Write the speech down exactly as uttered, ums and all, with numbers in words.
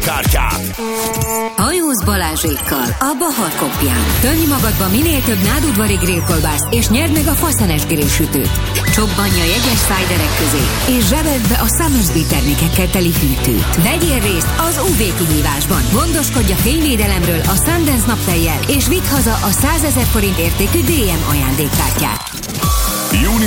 ajándékkártyát. Hajóz Balázsékkal a Bahar Kopján. Tölj magadba minél több nádudvari grillkolbászt, és nyerd meg a faszenes grillsütőt. Csobbanj a jegyes szájderek közé, és zsebedd be a Summersby termékekkel teli hűtőt. Vegyél részt az ú vé kihívásban. Gondoskodj a fényvédelemről a Sundance naptejjel, és vidd haza a százezer forint értékű dé em ajándékkártyát. Június